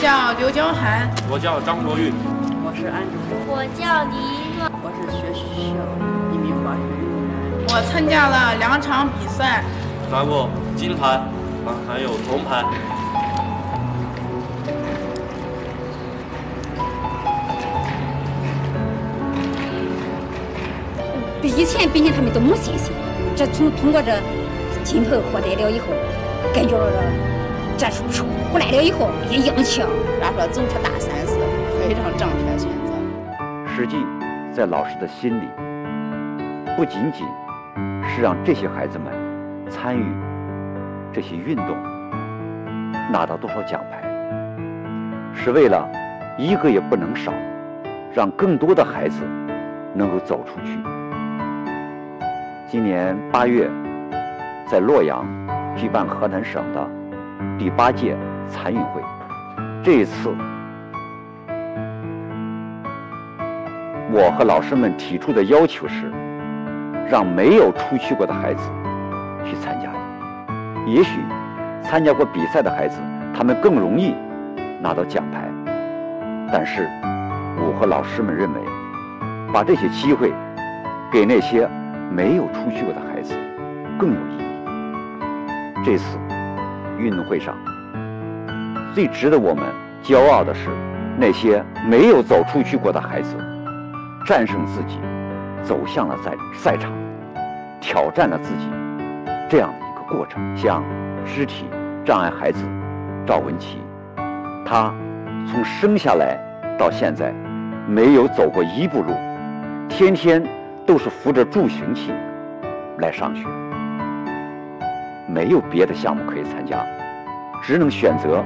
叫刘娇涵， 我叫张国玉， 我是安主任， 我叫李一诺， 我是学校一名滑雪运动员。 我参加了2场比赛， 拿过金牌，还有铜牌。 比以前他们都没信心，这通过这金牌获得了以后，感觉这出来了以后也硬气。 然后说走出大三是非常正确的选择。 实际在老师的心里，不仅仅是让这些孩子们参与这些运动，拿到多少奖牌，是为了一个也不能少，让更多的孩子能够走出去。今年8月，在洛阳举办河南省的第8届残运会。这一次，我和老师们提出的要求是，让没有出去过的孩子去参加。也许参加过比赛的孩子，他们更容易拿到奖牌。但是，我和老师们认为，把这些机会给那些没有出去过的孩子更有意义。这次运动会上，最值得我们骄傲的是那些没有走出去过的孩子，战胜自己，走向了赛场，挑战了自己这样的一个过程。像肢体障碍孩子赵文琪，他从生下来到现在没有走过1步路，天天都是扶着助行器来上学，没有别的项目可以参加，只能选择